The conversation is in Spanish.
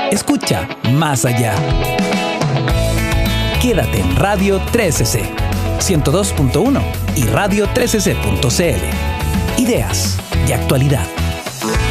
Escucha más allá. Quédate en Radio 13C, 102.1 y radio13c.cl. Ideas de actualidad.